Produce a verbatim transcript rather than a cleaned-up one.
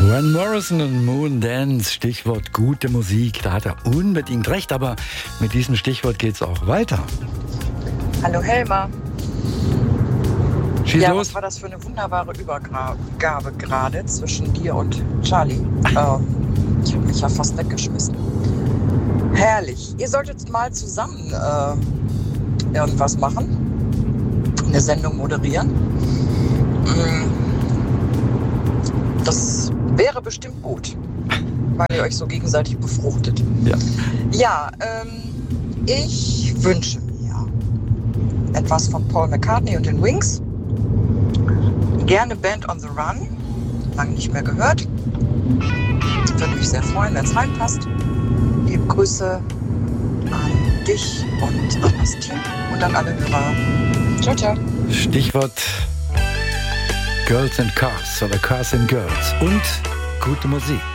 Van Morrison und Moondance, Stichwort gute Musik, da hat er unbedingt recht, aber mit diesem Stichwort geht's auch weiter. Hallo Helmer. Schieß ja, los. was war das für eine wunderbare Übergabe gerade zwischen dir und Charlie? ähm, ich habe mich ja fast weggeschmissen. Herrlich. Ihr solltet mal zusammen äh, irgendwas machen. Eine Sendung moderieren. Das wäre bestimmt gut, weil ihr euch so gegenseitig befruchtet. Ja, ja ähm, ich wünsche mir etwas von Paul McCartney und den Wings. Gerne Band on the Run. Lange nicht mehr gehört. Würde mich sehr freuen, wenn es reinpasst. Liebe Grüße an dich und an das Team und an alle Hörer. Ciao, ciao. Stichwort Girls and Cars oder Cars and Girls und gute Musik.